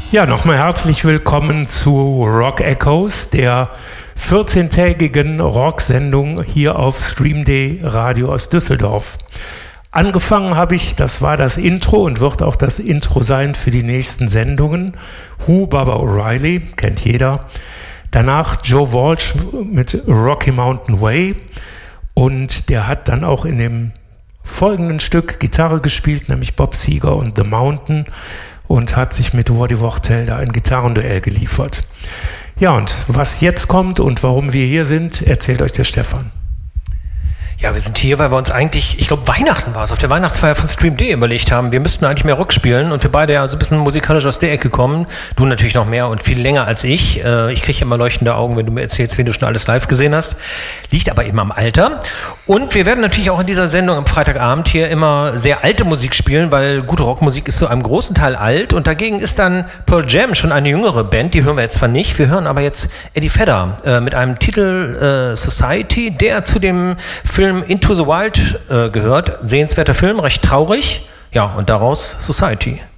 Ja, nochmal herzlich willkommen zu Rock Echoes, der 14-tägigen Rocksendung hier auf Stream.de Radio aus Düsseldorf. Angefangen habe ich, das war das Intro und wird auch das Intro sein für die nächsten Sendungen. Who, Baba O'Reilly, kennt jeder. Danach Joe Walsh mit Rocky Mountain Way und der hat dann auch in dem folgenden Stück Gitarre gespielt, nämlich Bob Seger und The Mountain, und hat sich mit Woody Wachtel da ein Gitarrenduell geliefert. Ja, und was jetzt kommt und warum wir hier sind, erzählt euch der Stefan. Ja, wir sind hier, weil wir uns eigentlich, ich glaube Weihnachten war es, auf der Weihnachtsfeier von Stream.de überlegt haben, wir müssten eigentlich mehr Rock spielen und wir beide ja so ein bisschen musikalisch aus der Ecke kommen. Du natürlich noch mehr und viel länger als ich. Ich kriege immer leuchtende Augen, wenn du mir erzählst, wen du schon alles live gesehen hast. Liegt aber eben am Alter. Und wir werden natürlich auch in dieser Sendung am Freitagabend hier immer sehr alte Musik spielen, weil gute Rockmusik ist zu einem großen Teil alt und dagegen ist dann Pearl Jam schon eine jüngere Band, die hören wir jetzt zwar nicht, wir hören aber jetzt Eddie Vedder mit einem Titel Society, der zu dem Film Into the Wild gehört. Sehenswerter Film, recht traurig. Ja, und daraus Society.